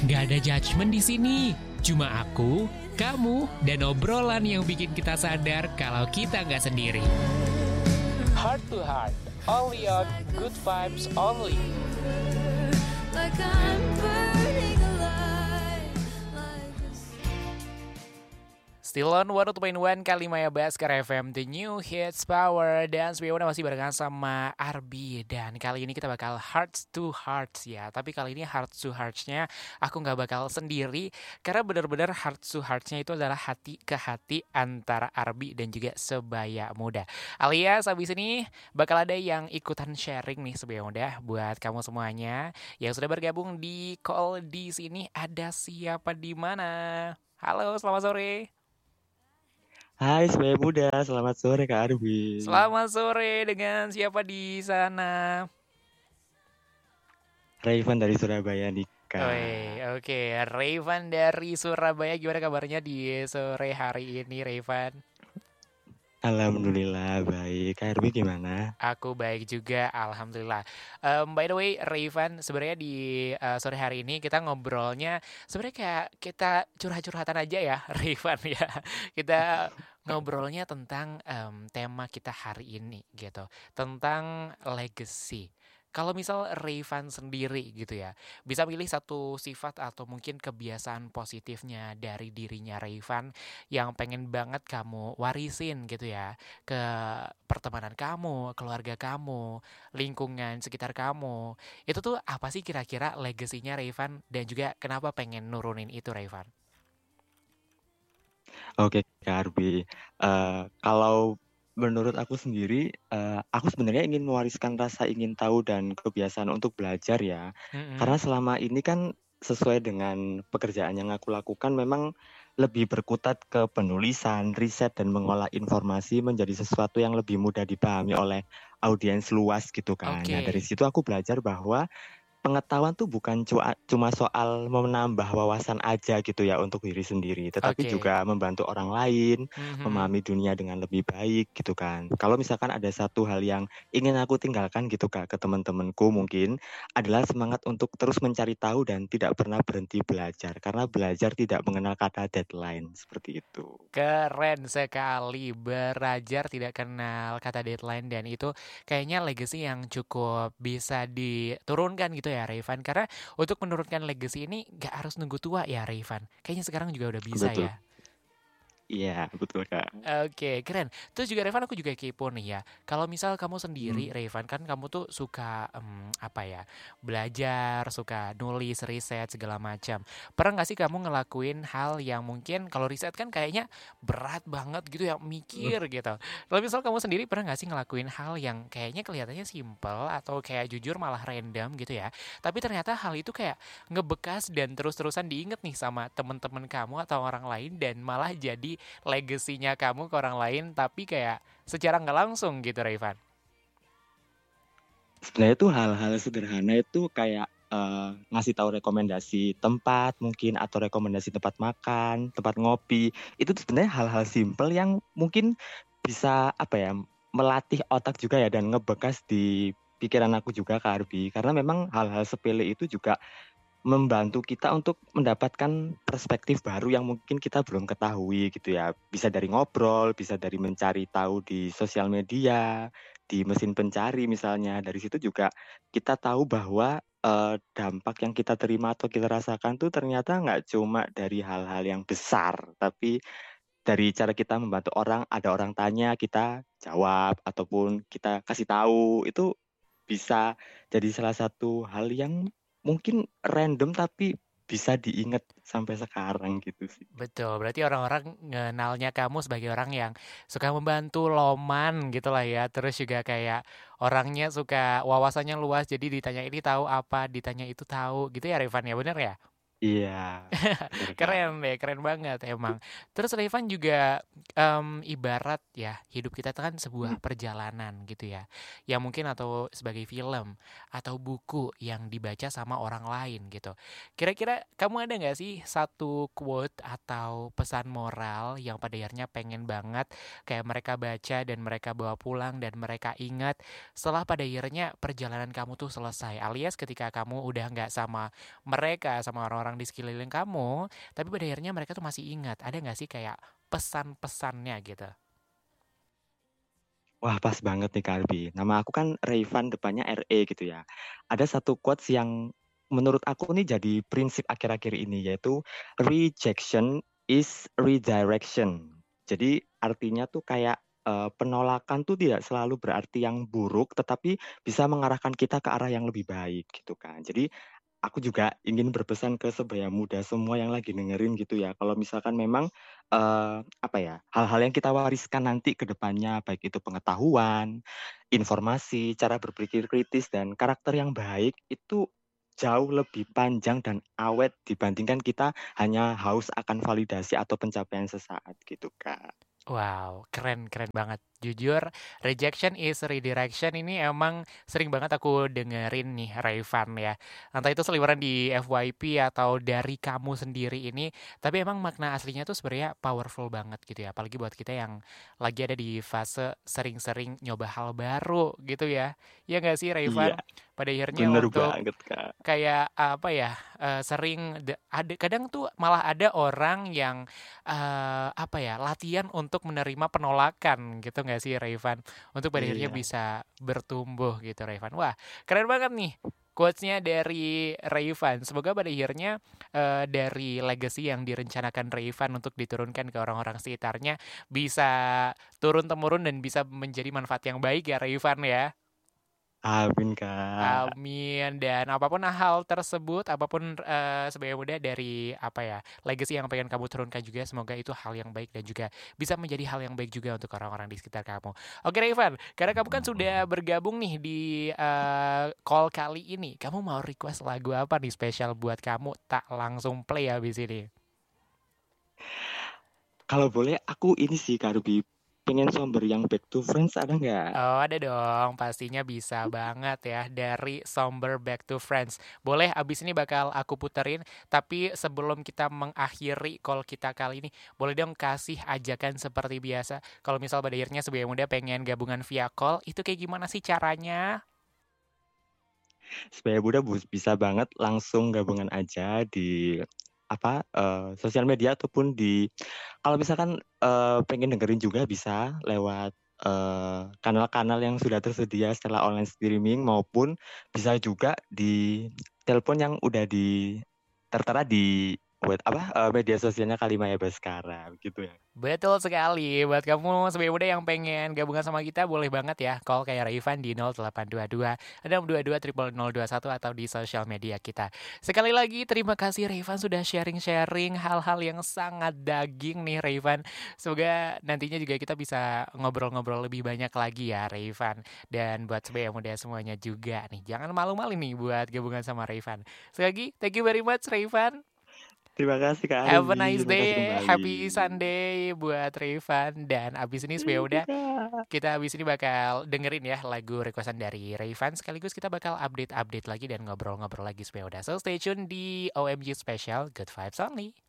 Gak ada judgement di sini. Cuma aku, kamu, dan obrolan yang bikin kita sadar kalau kita nggak sendiri. Heart to Heart, only on Good Vibes Only. Like I'm burning alive, like this. Still on 102.1 Kalimaya Baskar FM, The New Hits Power. Dan sebelumnya masih barengan sama Arbi. Dan kali ini kita bakal Hearts to Hearts ya. Tapi kali ini Hearts to Hearts-nya aku gak bakal sendiri. Karena benar-benar Hearts to Hearts-nya itu adalah hati ke hati antara Arbi dan juga Sebaya Muda. Alias abis ini bakal ada yang ikutan sharing nih Sebaya Muda. Buat kamu semuanya yang sudah bergabung di call di sini, ada siapa di mana? Halo, selamat sore. Hai Sebaya Muda, selamat sore Kak Arbi. Selamat sore, dengan siapa di sana? Rayvan dari Surabaya nih Kak. Oke, Rayvan dari Surabaya, gimana kabarnya di sore hari ini Rayvan? Alhamdulillah baik, Kak Arbi gimana? Aku baik juga, alhamdulillah. By the way, Rayvan, sebenarnya di sore hari ini kita ngobrolnya sebenarnya kayak kita curhat-curhatan aja ya, Rayvan ya. Kita ngobrolnya tentang tema kita hari ini gitu, tentang legacy. Kalau misal Rayvan sendiri gitu ya, bisa pilih satu sifat atau mungkin kebiasaan positifnya dari dirinya Rayvan yang pengen banget kamu warisin gitu ya ke pertemanan kamu, keluarga kamu, lingkungan sekitar kamu. Itu tuh apa sih kira-kira legasinya Rayvan dan juga kenapa pengen nurunin itu Rayvan? Oke Kak Arbi, kalau menurut aku sendiri, aku sebenarnya ingin mewariskan rasa ingin tahu dan kebiasaan untuk belajar ya. Karena selama ini kan sesuai dengan pekerjaan yang aku lakukan memang lebih berkutat ke penulisan, riset, dan mengolah informasi menjadi sesuatu yang lebih mudah dipahami oleh audiens luas gitu kan. Nah dari situ aku belajar bahwa pengetahuan tuh bukan cuma soal menambah wawasan aja gitu ya untuk diri sendiri, tetapi juga membantu orang lain memahami dunia dengan lebih baik gitu kan. Kalau misalkan ada satu hal yang ingin aku tinggalkan gitu Kak ke teman-temanku mungkin adalah semangat untuk terus mencari tahu dan tidak pernah berhenti belajar karena belajar tidak mengenal kata deadline seperti itu. Keren sekali, belajar tidak kenal kata deadline, dan itu kayaknya legacy yang cukup bisa diturunkan gitu ya Rayvan. Karena untuk menurunkan legacy ini gak harus nunggu tua ya Rayvan. Kayaknya sekarang juga udah bisa. Betul. Ya. Iya betul Kak. Oke, keren. Terus juga Rayvan, aku juga kepo nih ya. Kalau misal kamu sendiri Rayvan, kan kamu tuh suka belajar, suka nulis, riset segala macam. Pernah nggak sih kamu ngelakuin hal yang mungkin kalau riset kan kayaknya berat banget gitu ya, mikir gitu. Kalau misal kamu sendiri pernah nggak sih ngelakuin hal yang kayaknya kelihatannya simple atau kayak jujur malah random gitu ya, tapi ternyata hal itu kayak ngebekas dan terus-terusan diinget nih sama temen-temen kamu atau orang lain, dan malah jadi legasinya kamu ke orang lain, tapi kayak secara nggak langsung gitu Rayvan? Sebenarnya itu hal-hal sederhana itu kayak ngasih tahu rekomendasi tempat mungkin atau rekomendasi tempat makan, tempat ngopi. Itu tuh sebenarnya hal-hal simple yang mungkin bisa melatih otak juga ya dan ngebekas di pikiran aku juga Kak Arbi. Karena memang hal-hal sepele itu juga membantu kita untuk mendapatkan perspektif baru yang mungkin kita belum ketahui gitu ya. Bisa dari ngobrol, bisa dari mencari tahu di sosial media, di mesin pencari misalnya. Dari situ juga kita tahu bahwa dampak yang kita terima atau kita rasakan tuh ternyata nggak cuma dari hal-hal yang besar, tapi dari cara kita membantu orang, ada orang tanya, kita jawab ataupun kita kasih tahu, itu bisa jadi salah satu hal yang mungkin random tapi bisa diingat sampai sekarang gitu sih. Betul, berarti orang-orang ngenalnya kamu sebagai orang yang suka membantu, loman gitu lah ya. Terus juga kayak orangnya suka wawasannya luas, jadi ditanya ini tahu apa, ditanya itu tahu gitu ya Rayvan ya, bener ya? Iya, bener Kak. Keren deh, keren banget emang. Terus Rayvan juga ibarat ya, hidup kita itu kan sebuah perjalanan gitu ya, yang mungkin atau sebagai film atau buku yang dibaca sama orang lain gitu. Kira-kira kamu ada nggak sih satu quote atau pesan moral yang pada akhirnya pengen banget kayak mereka baca dan mereka bawa pulang dan mereka ingat setelah pada akhirnya perjalanan kamu tuh selesai, alias ketika kamu udah nggak sama mereka, sama orang-orang orang-orang di sekeliling kamu, tapi pada akhirnya mereka tuh masih ingat. Ada nggak sih kayak pesan-pesannya gitu? Wah, pas banget nih Kak Albi. Nama aku kan Rayvan, depannya RE gitu ya. Ada satu quotes yang menurut aku nih jadi prinsip akhir-akhir ini, yaitu rejection is redirection. Jadi artinya tuh kayak penolakan tuh tidak selalu berarti yang buruk, tetapi bisa mengarahkan kita ke arah yang lebih baik gitu kan. Jadi aku juga ingin berpesan ke sebaya muda semua yang lagi dengerin gitu ya. Kalau misalkan memang apa ya, hal-hal yang kita wariskan nanti ke depannya, baik itu pengetahuan, informasi, cara berpikir kritis, dan karakter yang baik itu jauh lebih panjang dan awet dibandingkan kita hanya haus akan validasi atau pencapaian sesaat gitu, Kak. Wow, keren keren banget. Jujur, rejection is redirection ini emang sering banget aku dengerin nih, Rayvan ya. Entah itu seliweran di FYP atau dari kamu sendiri ini, tapi emang makna aslinya tuh sebenarnya powerful banget gitu ya. Apalagi buat kita yang lagi ada di fase sering-sering nyoba hal baru gitu ya. Iya nggak sih, Iya, Rayvan? Pada akhirnya bener untuk banget, Kak. kayak apa ya, sering ada kadang tuh malah ada orang yang apa ya, latihan untuk menerima penolakan gitu nggak sih, Rayvan? Untuk pada akhirnya Iya. bisa bertumbuh gitu, Rayvan. Wah, keren banget nih quotes-nya dari Rayvan. Semoga pada akhirnya dari legacy yang direncanakan Rayvan untuk diturunkan ke orang-orang sekitarnya bisa turun-temurun dan bisa menjadi manfaat yang baik ya, Rayvan ya. Amin, Kak. Amin. Dan apapun hal tersebut, apapun sebagai muda dari apa ya, legacy yang pengen kamu turunkan juga, semoga itu hal yang baik dan juga bisa menjadi hal yang baik juga untuk orang-orang di sekitar kamu. Oke, Revan, karena kamu kan sudah bergabung nih di call kali ini, kamu mau request lagu apa nih spesial buat kamu? Tak langsung play habis ini. Kalau boleh aku ini sih Kak Ruby, pengen somber yang Back to Friends ada nggak? Oh, ada dong. Pastinya bisa banget ya dari Somber Back to Friends. Boleh, abis ini bakal aku puterin. Tapi sebelum kita mengakhiri call kita kali ini, boleh dong kasih ajakan seperti biasa. Kalau misal pada akhirnya sebagai muda pengen gabungan via call, itu kayak gimana sih caranya? Supaya Buddha bisa banget langsung gabungan aja di apa sosial media ataupun di kalau misalkan pengen dengerin juga bisa lewat kanal-kanal yang sudah tersedia setelah online streaming maupun bisa juga di telepon yang udah tertera di buat apa media sosialnya Kalimaya Baskara gitu ya. Betul sekali. Buat kamu sebagai muda yang pengen gabungan sama kita, boleh banget ya call kayak Raivan di 0822 622 0021 atau di sosial media kita. Sekali lagi terima kasih Raivan sudah sharing-sharing hal-hal yang sangat daging nih, Raivan. Semoga nantinya juga kita bisa ngobrol-ngobrol lebih banyak lagi ya, Raivan. Dan buat sebagai muda semuanya juga nih, jangan malu-malu nih buat gabungan sama Raivan. Sekali lagi, thank you very much Raivan. Terima kasih Kak Have a Arbi, nice terima kasih day, kembali. happy Sunday buat Rayvan. Dan abis ini supaya Thank you, udah, Kak. kita abis ini bakal dengerin ya lagu requestan dari Rayvan. Sekaligus kita bakal update-update lagi dan ngobrol-ngobrol lagi supaya udah. So stay tune di OMG Special, Good Vibes Only.